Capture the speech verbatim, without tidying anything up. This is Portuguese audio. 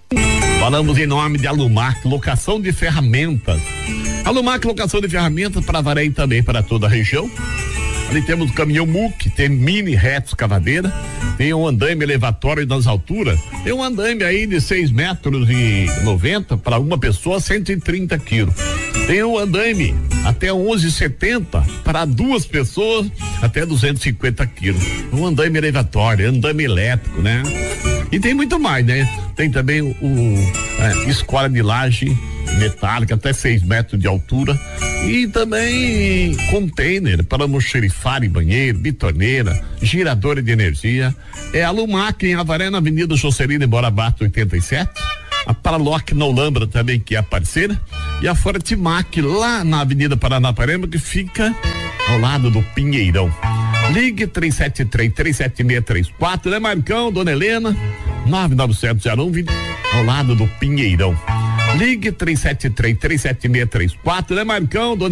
Falamos em nome de Alumac, locação de ferramentas. Alumac, locação de ferramentas para Avaré e também para toda a região. Ali temos o caminhão M U C, tem mini reto escavadeira, tem um andaime elevatório nas alturas, tem um andaime aí de seis metros e noventa para uma pessoa, cento e trinta quilos. Tem um andaime até onze e setenta para duas pessoas, até duzentos e cinquenta quilos. Um andaime elevatório, andaime elétrico, né? E tem muito mais, né? Tem também o, o é, escola de laje metálica até seis metros de altura e também container para almoxerifar e banheiro, bitoneira, giradora de energia. É a Lumac em Avaré, na Avenida Jocelina em Borabato oitenta e sete. A Paraloc na Olambra também, que é a parceira, e a Fortimac lá na Avenida Paranaparema, que fica ao lado do Pinheirão. Ligue três sete três, três sete seis três quatro, né, Marcão, Dona Helena, nove nove sete zero um, ao lado do Pinheirão. Ligue três sete três, três sete seis três quatro, né, Marcão, Dona